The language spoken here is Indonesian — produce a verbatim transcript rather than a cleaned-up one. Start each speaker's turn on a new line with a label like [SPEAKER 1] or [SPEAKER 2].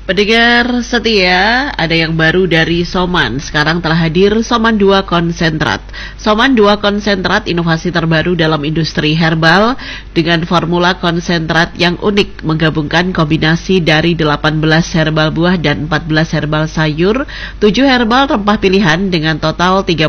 [SPEAKER 1] Pendengar setia, ada yang baru dari Soman. Sekarang telah hadir Soman dua Konsentrat. Soman dua Konsentrat inovasi terbaru dalam industri herbal dengan formula konsentrat yang unik, menggabungkan kombinasi dari delapan belas herbal buah dan empat belas herbal sayur, tujuh herbal rempah pilihan dengan total tiga